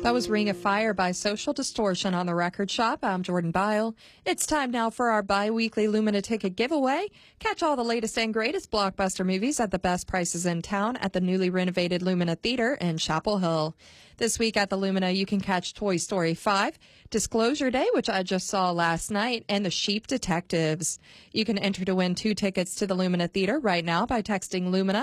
That was Ring of Fire by Social Distortion on the Record Shop. I'm Jordan Byle. It's time now for our bi-weekly Lumina ticket giveaway. Catch all the latest and greatest blockbuster movies at the best prices in town at the newly renovated Lumina Theater in Chapel Hill. This week at the Lumina, you can catch Toy Story 5, Disclosure Day, which I just saw last night, and The Sheep Detectives. You can enter to win 2 tickets to the Lumina Theater right now by texting Lumina